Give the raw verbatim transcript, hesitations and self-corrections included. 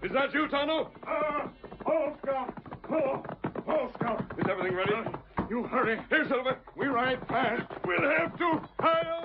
Is that you, Tonto? Uh, oh, Scout. Oh, oh, Scout. Is everything ready? Uh, you hurry. Here, Silver. We ride fast. We'll have to. Hi-yo!